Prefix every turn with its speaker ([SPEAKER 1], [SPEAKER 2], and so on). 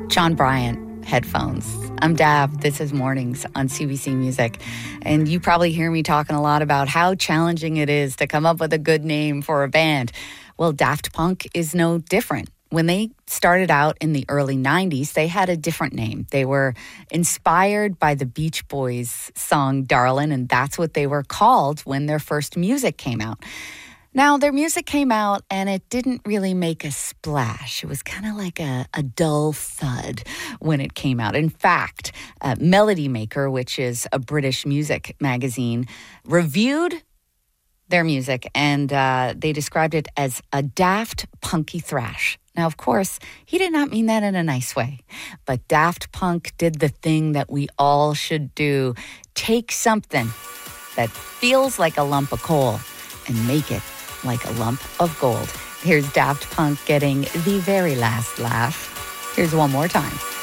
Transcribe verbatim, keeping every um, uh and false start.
[SPEAKER 1] John Bryant, Headphones. I'm Dab. This is Mornings on C B C Music. And you probably hear me talking a lot about how challenging it is to come up with a good name for a band. Well, Daft Punk is no different. When they started out in the early nineties, they had a different name. They were inspired by the Beach Boys song Darlin', and that's what they were called when their first music came out. Now, their music came out, and it didn't really make a splash. It was kind of like a, a dull thud when it came out. In fact, uh, Melody Maker, which is a British music magazine, reviewed their music, and uh, they described it as a daft, punky thrash. Now, of course, he did not mean that in a nice way, but Daft Punk did the thing that we all should do. Take something that feels like a lump of coal and make it like a lump of gold. Here's Daft Punk getting the very last laugh. Here's one more time.